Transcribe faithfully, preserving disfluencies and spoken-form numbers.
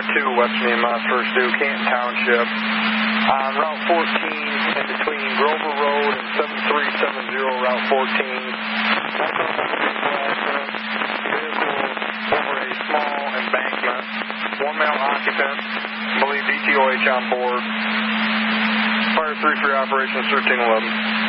two, Western Mass First Due, Canton Township. On Route fourteen, in between Grover Road and seven three seven zero, Route fourteen. Vehicle over a small embankment. One male occupant, I believe D T O H on board. Fire three for your operations, thirteen eleven.